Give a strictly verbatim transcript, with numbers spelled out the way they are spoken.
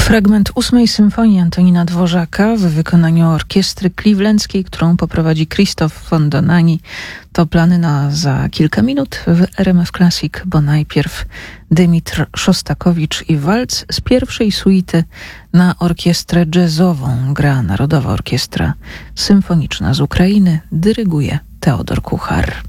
Fragment ósmej symfonii Antonina Dworzaka w wykonaniu orkiestry clevelandzkiej, którą poprowadzi Christoph von Dohnanyi. To plany na za kilka minut w R M F Classic, bo najpierw Dymitr Szostakowicz i walc z pierwszej suity na orkiestrę jazzową. Gra Narodowa Orkiestra Symfoniczna z Ukrainy, dyryguje Teodor Kuchar.